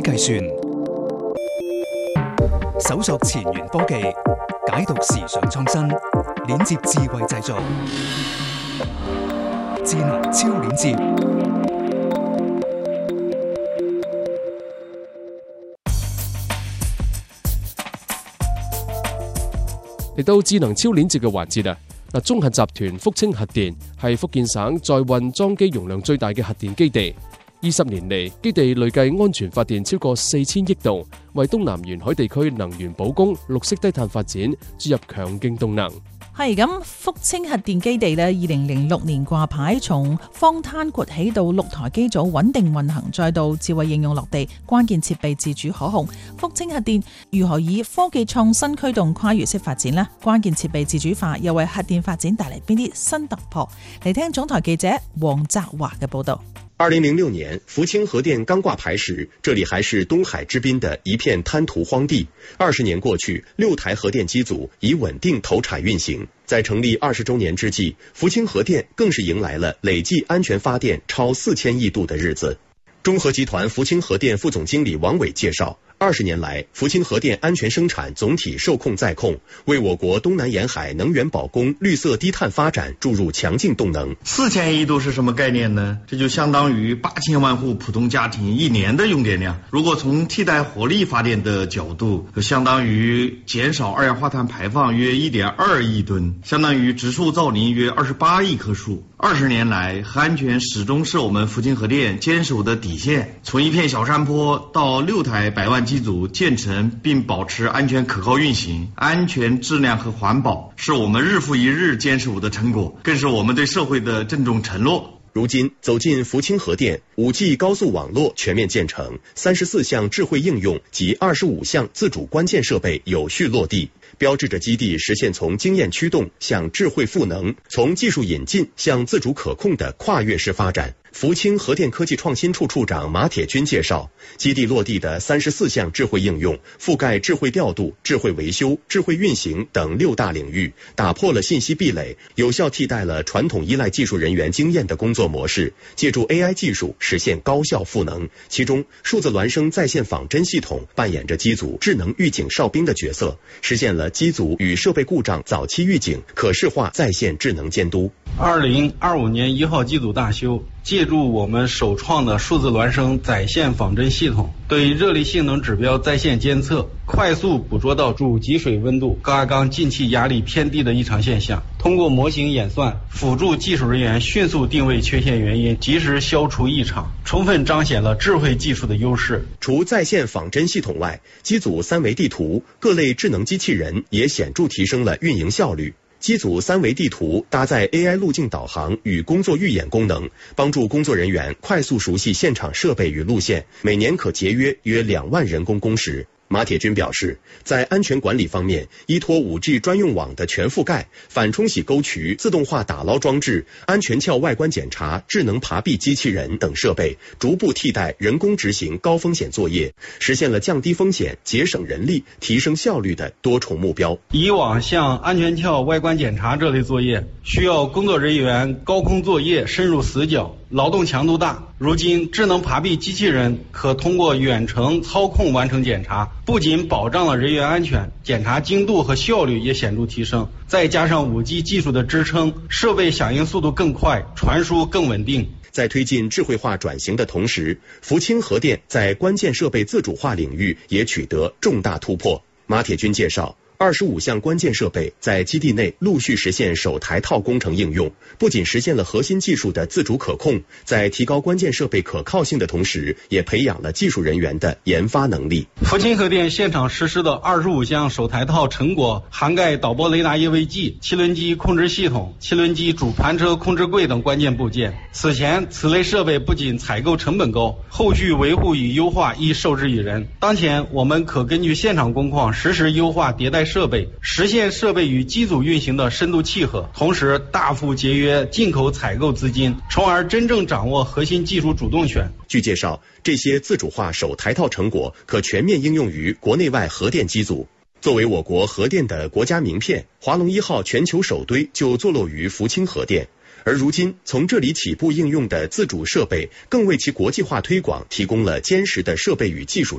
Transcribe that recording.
計算，搜索前沿科技，解讀時尚創新，鏈接智慧製造，智能超鏈接。 嚟到智能超鏈接嘅環節啦。中核集團福清核電係福建省載運裝機容量最大嘅核電基地。20年嚟，基地累計安全發電超過4000億度，為東南沿海地區能源保供、綠色低碳發展注入強勁動能。 係咁，福清核電基地呢，2006年掛牌，從荒灘崛起到6台機組穩定運行，再到智慧應用落地，關鍵設備自主可控。福清核電如何以科技創新驅動跨越式發展呢？關鍵設備自主化又為核電發展帶嚟邊啲新突破？嚟聽總台記者黃澤華嘅報道。 2006年，福清核電剛掛牌時，這裡還是東海之濱的一片灘塗荒地。20年過去，6台核電機組已穩定投產運行。在成立20週年之際，福清核電更是迎來了累計安全發電超4000億度的日子。中核集團福清核電副總經理王偉介紹，20年來，福清核電安全生產總體受控在控，為我國東南沿海能源保供、綠色低碳發展注入強勁動能。 4000億度是什麼概念呢？這就相當於8000萬戶普通家庭1年的用電量。如果從替代火力發電的角度，就相當於減少二氧化碳排放約1.2億噸，相當於植樹造林約28億棵樹。20年來，核安全始終是我們福清核電堅守的底線。從一片小山坡到6台100萬機組建成並保持安全可靠運行，安全質量和環保是我們日復一日堅守的成果，更是我們對社會的鄭重承諾。 如今走進福清核電，5G 高速網絡全面建成，34項智慧應用及25項自主關鍵設備有序落地，標誌着基地實現從經驗驅動向智慧賦能，從技術引進向自主可控的跨越式發展。福清核電科技創新處處長馬鐵軍介紹，基地落地的34項智慧應用，覆蓋智慧調度、智慧維修、智慧運行等6大領域，打破了信息壁壘，有效替代了傳統依賴技術人員經驗的工作模式，借助 AI 技術實現高效賦能。其中，數字孿生在線仿真系統扮演着機組智能預警哨兵的角色，實現了機組與設備故障早期預警、可視化在線智能監督。 2025年1號機組大修，借助我們首創的數字孿生在線仿真系統，對熱力性能指標在線監測，快速捕捉到主給水溫度、高壓缸進氣壓力偏低的異常現象，通過模型演算，輔助技術人員迅速定位缺陷原因，及時消除異常，充分彰顯了智慧技術的優勢。 除在線仿真系統外，機組3維地圖、各類智能機器人也顯著提升了運營效率。機組3維地圖搭載 AI 路徑導航與工作預演功能，幫助工作人員快速熟悉現場設備與路線，每年可節約2萬人工工時。馬鐵軍表示，在安全管理方面，依託 5G 專用網的全覆蓋、反沖洗溝渠、自動化打撈裝置、安全壳外觀檢查、智能扒壁機器人等設備，逐步替代人工執行高風險作業，實現了降低風險、節省人力、提升效率的多重目標。 以往像安全壳外觀檢查這類作業，需要工作人員高空作業、深入死角，勞動強度大。如今智能扒壁機器人可通過遠程操控完成檢查，不僅保障了人員安全，檢查精度和效率也顯著提升。再加上 5G 技術的支撐，設備響應速度更快，傳輸更穩定。 在推進智慧化轉型的同時，福清核電在關鍵設備自主化領域也取得重大突破。馬鐵軍介紹，25項關鍵設備在基地內陸續實現首台套工程應用，不僅實現了核心技術的自主可控，在提高關鍵設備可靠性的同時，也培養了技術人員的研發能力。 福清核電現場實施的25項首台套成果，涵蓋導播雷達業務器、汽輪機控制系統、汽輪機主盤車控制櫃等關鍵部件。此前，此類設備不僅採購成本高，後續維護與優化亦受制於人。當前，我們可根據現場工況實時優化迭代設備，實現設備與機組運行的深度契合，同時大幅節約進口採購資金，從而真正掌握核心技術主動權。 據介紹，這些自主化首台套成果可全面應用於國內外核電機組。作為我國核電的國家名片，華龍1號全球首堆就坐落於福清核電。而如今從這裡起步應用的自主設備，更為其國際化推廣提供了堅實的設備與技術